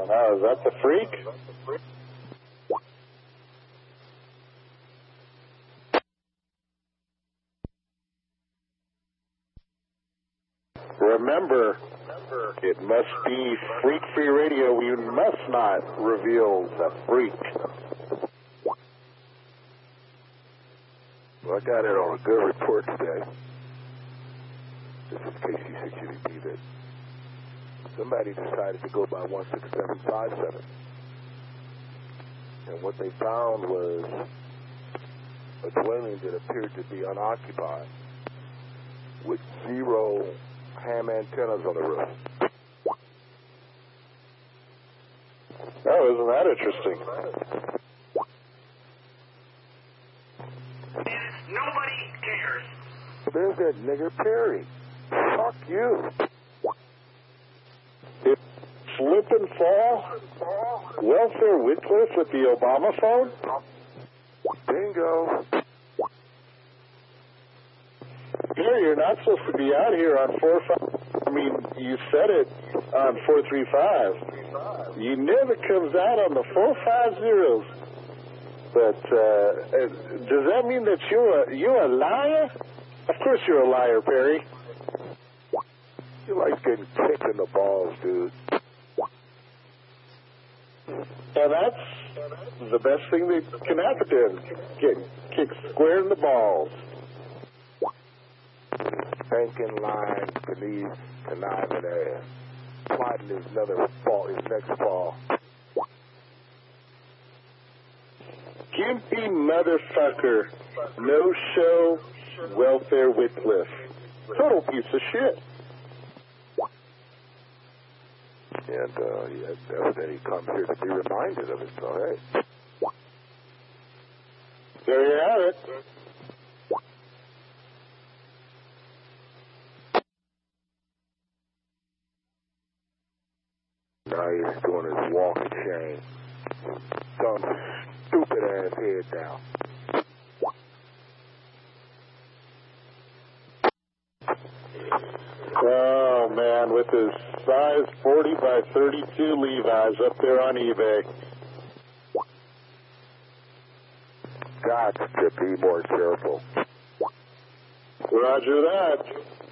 Is that the freak? Remember, it must be Freak Free Radio. You must not reveal the freak. Well, I got it on a good report today. This is KC6UDP that somebody decided to go by 16757. And what they found was a dwelling that appeared to be unoccupied with 0 ham antennas on the roof. Oh, isn't that interesting? Nobody cares. There's that nigger Perry. Fuck you. Did slip and fall? Welfare Wycliffe with the Obama phone? Bingo. Here, you're not supposed to be out here on 45. I mean, you said it on 435. You never comes out on the 450s. But does that mean that you're a liar? Of course you're a liar, Perry. You like getting kicked in the balls, dude. And that's the best thing that can happen to him. Get kicked square in the balls. Spanking line beneath conniving ass. Plotting his next fall. Gimpy motherfucker. No show, Welfare Wycliffe. Total piece of shit. And evidently he comes here to be reminded of it, so hey. There you have it. Now he's doing his walk of shame. Some stupid ass head down. Oh, man, with his size 40 by 32 Levi's up there on eBay. Got to be more careful. Roger that.